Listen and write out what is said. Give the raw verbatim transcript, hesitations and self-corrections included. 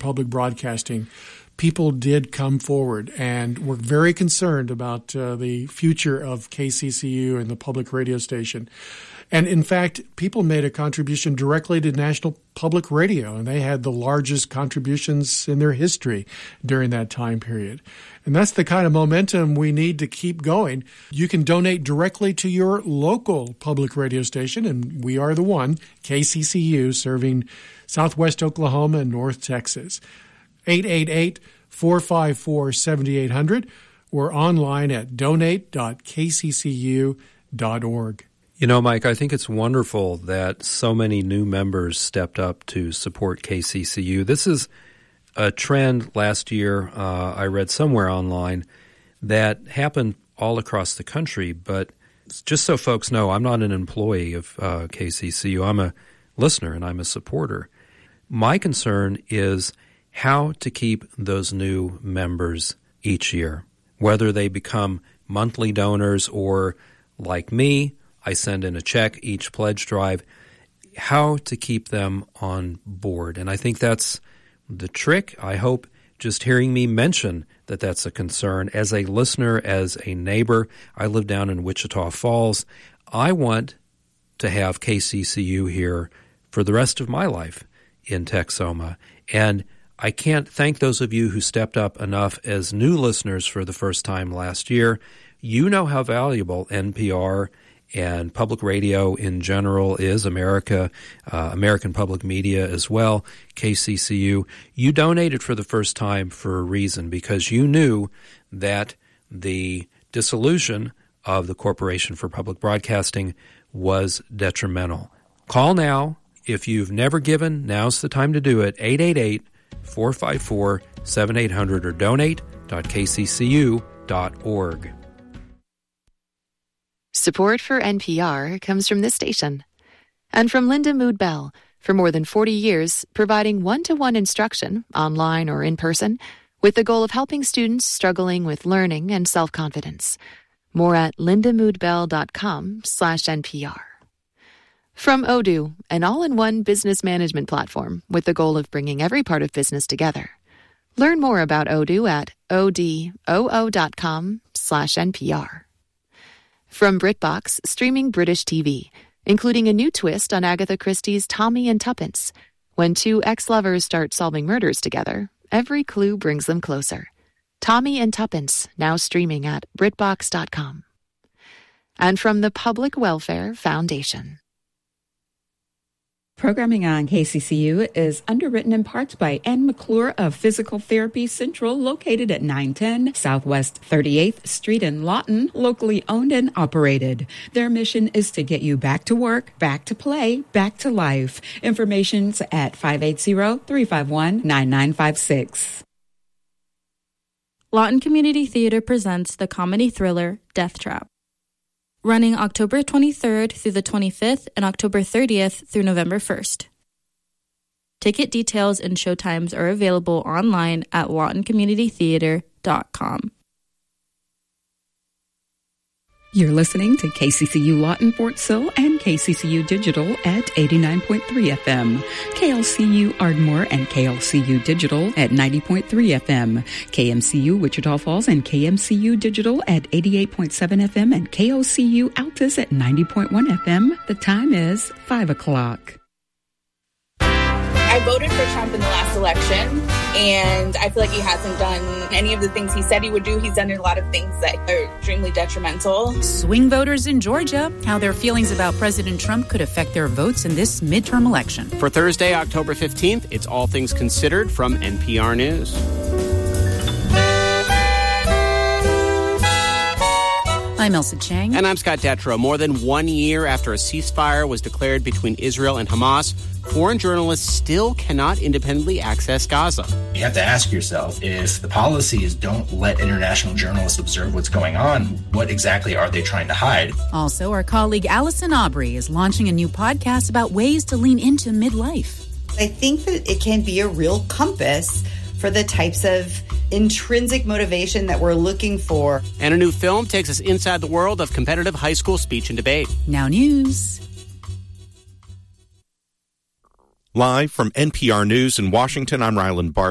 public broadcasting, people did come forward and were very concerned about uh, the future of K C C U and the public radio station. And in fact, people made a contribution directly to National Public Radio, and they had the largest contributions in their history during that time period. And that's the kind of momentum we need to keep going. You can donate directly to your local public radio station, and we are the one, K C C U, serving Southwest Oklahoma and North Texas. eight eight eight, four five four, seven eight zero zero or online at donate dot k c c u dot org. You know, Mike, I think it's wonderful that so many new members stepped up to support K C C U. This is a trend last year, uh, I read somewhere online, that happened all across the country. But just so folks know, I'm not an employee of uh, K C C U. I'm a listener and I'm a supporter. My concern is how to keep those new members each year, whether they become monthly donors or, like me, I send in a check each pledge drive, how to keep them on board. And I think that's the trick. I hope just hearing me mention that that's a concern. As a listener, as a neighbor, I live down in Wichita Falls. I want to have K C C U here for the rest of my life in Texoma. And I can't thank those of you who stepped up enough as new listeners for the first time last year. You know how valuable N P R and public radio in general is, America, uh, American public media as well, K C C U. You donated for the first time for a reason, because you knew that the dissolution of the Corporation for Public Broadcasting was detrimental. Call now. If you've never given, now's the time to do it. eight eight eight, four five four, seven eight zero zero or donate dot k c c u dot org. Support for N P R comes from this station and from Linda Mood Bell, for more than forty years, providing one-to-one instruction, online or in person, with the goal of helping students struggling with learning and self-confidence. More at lindamoodbell.com slash NPR. From Odoo, an all-in-one business management platform with the goal of bringing every part of business together. Learn more about Odoo at odoo.com slash NPR. From BritBox, streaming British T V, including a new twist on Agatha Christie's Tommy and Tuppence. When two ex-lovers start solving murders together, every clue brings them closer. Tommy and Tuppence, now streaming at britbox dot com. And from the Public Welfare Foundation. Programming on K C C U is underwritten in parts by Ann McClure of Physical Therapy Central, located at nine ten Southwest thirty-eighth Street in Lawton, locally owned and operated. Their mission is to get you back to work, back to play, back to life. Information's at five eight zero, three five one, nine nine five six. Lawton Community Theater presents the comedy thriller Death Trap. Running October twenty-third through the twenty-fifth and October thirtieth through November first. Ticket details and showtimes are available online at lawton community theater dot com. You're listening to K C C U Lawton Fort Sill and K C C U Digital at eighty-nine point three F M, K L C U Ardmore and K L C U Digital at ninety point three F M, K M C U Wichita Falls and K M C U Digital at eighty-eight point seven F M, and K O C U Altus at ninety point one F M. The time is five o'clock. I voted for Trump in the last election, and I feel like he hasn't done any of the things he said he would do. He's done a lot of things that are extremely detrimental. Swing voters in Georgia, how their feelings about President Trump could affect their votes in this midterm election. For Thursday, October fifteenth, it's All Things Considered from N P R News. I'm Elsa Chang. And I'm Scott Detrow. More than one year after a ceasefire was declared between Israel and Hamas, foreign journalists still cannot independently access Gaza. You have to ask yourself, if the policy is don't let international journalists observe what's going on, what exactly are they trying to hide? Also, our colleague Allison Aubrey is launching a new podcast about ways to lean into midlife. I think that it can be a real compass for the types of intrinsic motivation that we're looking for. And a new film takes us inside the world of competitive high school speech and debate. Now news. Live from N P R News in Washington, I'm Ryland Barton.